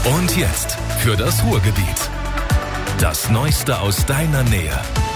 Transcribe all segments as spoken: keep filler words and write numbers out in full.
Und jetzt für das Ruhrgebiet. Das Neueste aus deiner Nähe.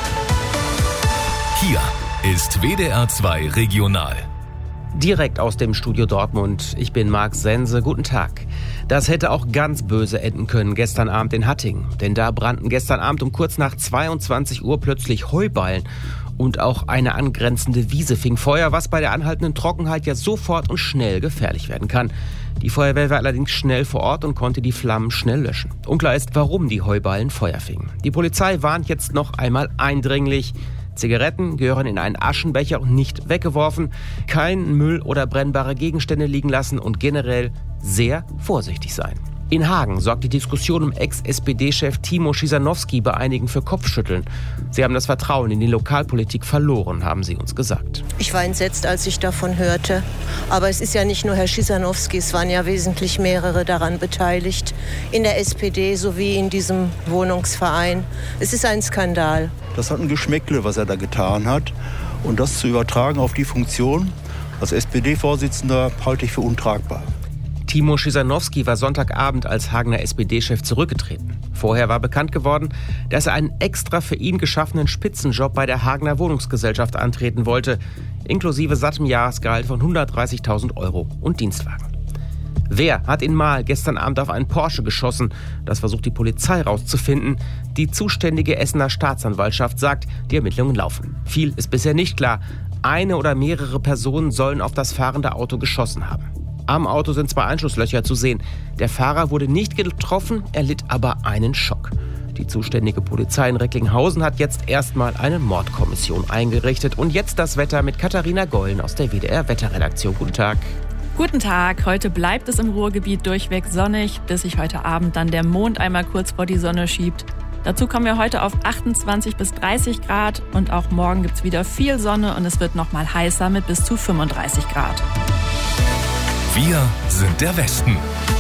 Hier ist W D R zwei Regional. Direkt aus dem Studio Dortmund. Ich bin Marc Sense. Guten Tag. Das hätte auch ganz böse enden können gestern Abend in Hattingen. Denn da brannten gestern Abend um kurz nach zweiundzwanzig Uhr plötzlich Heuballen. Und auch eine angrenzende Wiese fing Feuer, was bei der anhaltenden Trockenheit ja sofort und schnell gefährlich werden kann. Die Feuerwehr war allerdings schnell vor Ort und konnte die Flammen schnell löschen. Unklar ist, warum die Heuballen Feuer fingen. Die Polizei warnt jetzt noch einmal eindringlich: Zigaretten gehören in einen Aschenbecher und nicht weggeworfen, kein Müll oder brennbare Gegenstände liegen lassen und generell sehr vorsichtig sein. In Hagen sorgt die Diskussion um Ex-S P D-Chef Timo Schisanowski bei einigen für Kopfschütteln. Sie haben das Vertrauen in die Lokalpolitik verloren, haben sie uns gesagt. Ich war entsetzt, als ich davon hörte. Aber es ist ja nicht nur Herr Schisanowski, es waren ja wesentlich mehrere daran beteiligt. In der S P D sowie in diesem Wohnungsverein. Es ist ein Skandal. Das hat ein Geschmäckle, was er da getan hat. Und das zu übertragen auf die Funktion als S P D-Vorsitzender halte ich für untragbar. Timo Schisanowski war Sonntagabend als Hagener S P D-Chef zurückgetreten. Vorher war bekannt geworden, dass er einen extra für ihn geschaffenen Spitzenjob bei der Hagener Wohnungsgesellschaft antreten wollte, inklusive sattem Jahresgehalt von hundertdreißigtausend Euro und Dienstwagen. Wer hat in Mahl gestern Abend auf einen Porsche geschossen? Das versucht die Polizei rauszufinden. Die zuständige Essener Staatsanwaltschaft sagt, die Ermittlungen laufen. Viel ist bisher nicht klar. Eine oder mehrere Personen sollen auf das fahrende Auto geschossen haben. Am Auto sind zwei Einschusslöcher zu sehen. Der Fahrer wurde nicht getroffen, er litt aber einen Schock. Die zuständige Polizei in Recklinghausen hat jetzt erstmal eine Mordkommission eingerichtet. Und jetzt das Wetter mit Katharina Gollen aus der W D R-Wetterredaktion. Guten Tag. Guten Tag. Heute bleibt es im Ruhrgebiet durchweg sonnig, bis sich heute Abend dann der Mond einmal kurz vor die Sonne schiebt. Dazu kommen wir heute auf achtundzwanzig bis dreißig Grad und auch morgen gibt es wieder viel Sonne und es wird noch mal heißer mit bis zu fünfunddreißig Grad. Wir sind der Westen.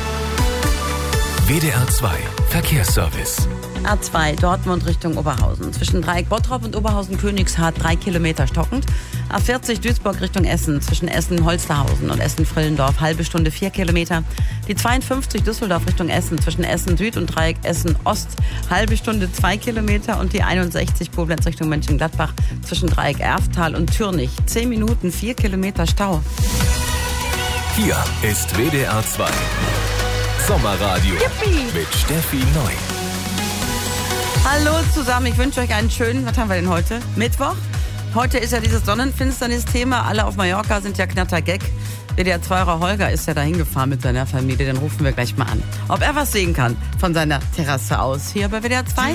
W D R zwei Verkehrsservice. A zwei Dortmund Richtung Oberhausen. Zwischen Dreieck Bottrop und Oberhausen-Königshardt drei Kilometer stockend. A vierzig Duisburg Richtung Essen. Zwischen Essen-Holsterhausen und Essen-Frillendorf halbe Stunde vier Kilometer. Die zweiundfünfzig Düsseldorf Richtung Essen. Zwischen Essen-Süd und Dreieck Essen-Ost halbe Stunde zwei Kilometer. Und die einundsechzig Koblenz Richtung Mönchengladbach. Zwischen Dreieck Erftal und Türnich zehn Minuten vier Kilometer Stau. Hier ist W D R zwei Sommerradio. Yippie. Mit Steffi Neu. Hallo zusammen, ich wünsche euch einen schönen, was haben wir denn heute? Mittwoch. Heute ist ja dieses Sonnenfinsternis-Thema. Alle auf Mallorca sind ja knattergag. W D R zwei-Eurer Holger ist ja da hingefahren mit seiner Familie. Den rufen wir gleich mal an. Ob er was sehen kann von seiner Terrasse aus hier bei W D R zwei.